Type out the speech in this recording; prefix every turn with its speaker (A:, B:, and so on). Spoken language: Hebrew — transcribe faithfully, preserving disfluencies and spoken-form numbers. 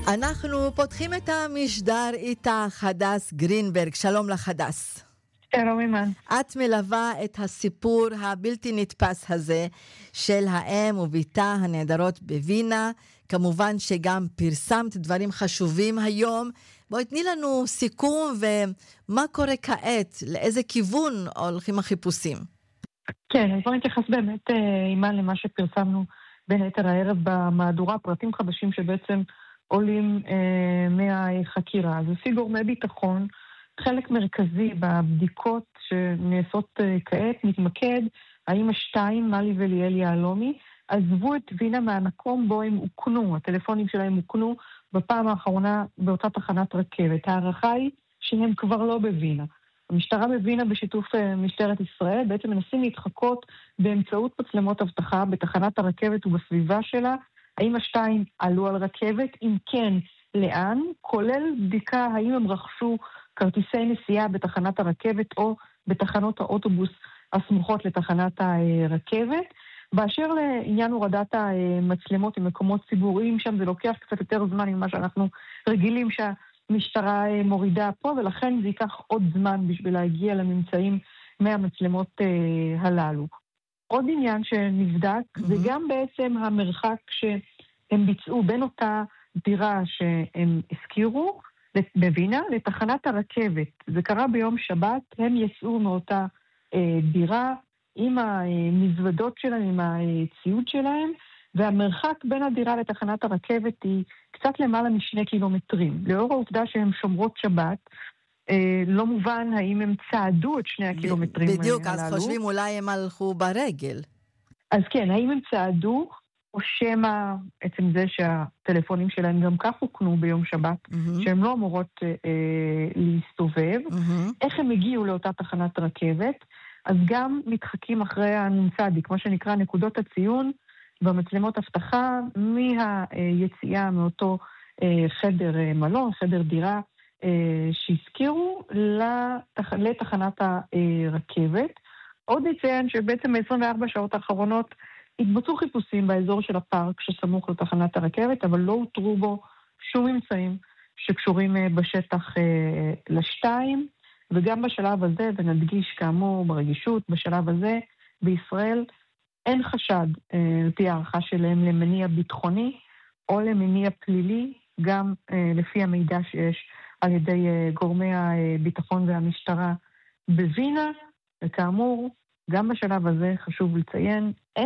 A: אנחנו פותחים את המשדר איתך, הדס גרינברג. שלום לך, הדס.
B: שלום אימן.
A: את מלווה את הסיפור הבלתי נתפס הזה של האם וביתה הנהדרות בווינה. כמובן שגם פרסמת דברים חשובים היום. בואי תני לנו סיכום ומה קורה כעת, לאיזה כיוון הולכים החיפושים.
B: כן, אז בוא נתייחס באמת אימן למה שפרסמנו בין היתר הערב במהדורה, פרטים חדשים שבעצם עולים אה, מהחקירה. אז לפי גורמי ביטחון, חלק מרכזי בבדיקות שנעשות אה, כעת מתמקד האם השתיים, מלי וליאל יעלומי, עזבו את וינה מהמקום בו הם הוקנו, הטלפונים שלהם הוקנו בפעם האחרונה באותה תחנת רכבת. הערכה היא שהם כבר לא בווינה. המשטרה בווינה בשיתוף אה, משטרת ישראל בעצם מנסים להתחקות באמצעות מצלמות אבטחה בתחנת הרכבת ובסביבה שלה, האם השתיים עלו על רכבת, אם כן, לאן, כולל בדיקה האם הם רכשו כרטיסי נסיעה בתחנת הרכבת או בתחנות האוטובוס הסמוכות לתחנת הרכבת. באשר לעניין הורדת המצלמות ממקומות ציבוריים, שם זה לוקח קצת יותר זמן ממה שאנחנו רגילים שהמשטרה מורידה פה, ולכן זה ייקח עוד זמן בשביל להגיע לממצאים מהמצלמות הללו. עוד עניין שנבדק, mm-hmm. זה גם בעצם המרחק שהם ביצעו בין אותה דירה שהם הזכירו בווינה לתחנת הרכבת. זה קרה ביום שבת, הם יצאו מאותה אה, דירה עם המזוודות שלהם, עם הציוד שלהם, והמרחק בין הדירה לתחנת הרכבת היא קצת למעלה משני קילומטרים. לאור העובדה שהם שומרות שבת, לא מובן האם הם צעדו את שני הקילומטרים הללו.
A: בדיוק, אז חושבים אולי הם הלכו ברגל.
B: אז כן, האם הם צעדו, או שמה עצם זה שהטלפונים שלהם גם כך הוקנו ביום שבת, mm-hmm. שהם לא אמורות אה, להסתובב, mm-hmm. איך הם הגיעו לאותה תחנת רכבת, אז גם מתחקים אחרי הנמצדיק, מה שנקרא נקודות הציון, במצלמות הבטחה, מהיציאה מאותו אה, חדר אה, מלון, חדר דירה, שהזכירו לתח... לתחנת הרכבת. עוד נציין שבעצם ב-עשרים וארבע שעות האחרונות התבצעו חיפושים באזור של הפארק שסמוך לתחנת הרכבת, אבל לא הותרו בו שום ממצאים שקשורים בשטח לשתיים, וגם בשלב הזה, ונדגיש כאמור ברגישות, בשלב הזה בישראל אין חשד, על פי הערכה שלהם, למניע ביטחוני או למניע פלילי, גם לפי המידע שיש על ידי גורמי הביטחון והמשטרה בווינה, וכאמור, גם בשלב הזה חשוב לציין,